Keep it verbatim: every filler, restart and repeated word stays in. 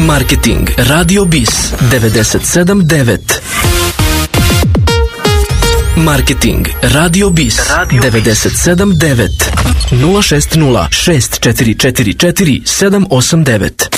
Marketing Radio Bis devedeset sedam devet. Marketing Radio Bis devedeset sedam devet. nula šest nula šest četiri četiri četiri sedam osam devet.